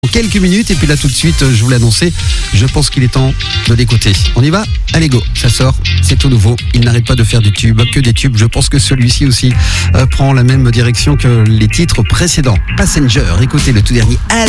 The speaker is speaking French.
Quelques minutes et puis là tout de suite je vous l'ai annoncé, je pense qu'il est temps de l'écouter. On y va? Allez go, ça sort, c'est tout nouveau, il n'arrête pas de faire du tube, que des tubes. Je pense que celui-ci aussi prend la même direction que les titres précédents. Passenger, écoutez le tout dernier Al